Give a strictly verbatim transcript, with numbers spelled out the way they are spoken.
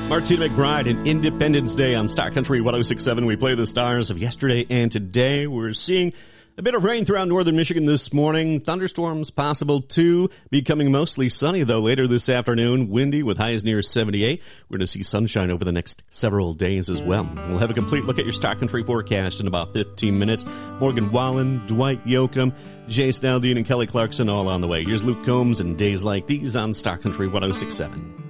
Martina McBride and Independence Day on Star Country one oh six point seven. We play the stars of yesterday and today. We're seeing a bit of rain throughout northern Michigan this morning. Thunderstorms possible too. Becoming mostly sunny, though, later this afternoon. Windy with highs near seventy-eight. We're going to see sunshine over the next several days as well. We'll have a complete look at your Star Country forecast in about fifteen minutes. Morgan Wallen, Dwight Yoakam, Jay Snowden, and Kelly Clarkson all on the way. Here's Luke Combs and Days Like These on Star Country one oh six point seven.